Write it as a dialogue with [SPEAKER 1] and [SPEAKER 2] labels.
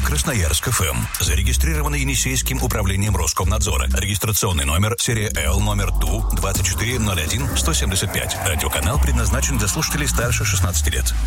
[SPEAKER 1] Красноярск ФМ. Зарегистрировано Енисейским управлением Роскомнадзора. Регистрационный номер серия Л номер ТУ 2401-175. Радиоканал предназначен для слушателей старше 16 лет.